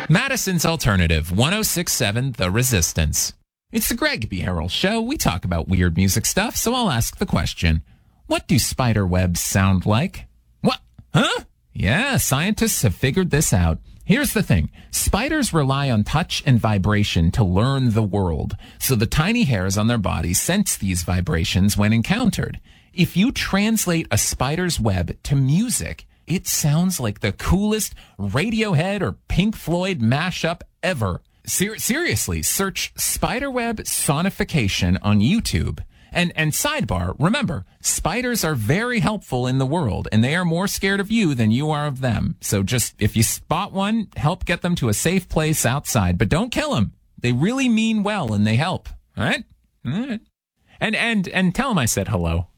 Madison's Alternative, 1067 The Resistance. It's the Greg B. Harrell Show. We talk about weird music stuff, so I'll ask the question. What do spider webs sound like? What? Huh? Yeah, scientists have figured this out. Here's the thing. Spiders rely on touch and vibration to learn the world, so the tiny hairs on their bodies sense these vibrations when encountered. If you translate a spider's web to music, it sounds like the coolest Radiohead or Pink Floyd mashup ever. Seriously, search spiderweb sonification on YouTube. And sidebar, remember, spiders are very helpful in the world, and they are more scared of you than you are of them. So just, if you spot one, help get them to a safe place outside, but don't kill them. They really mean well, and they help. All right? All right. And tell them I said hello.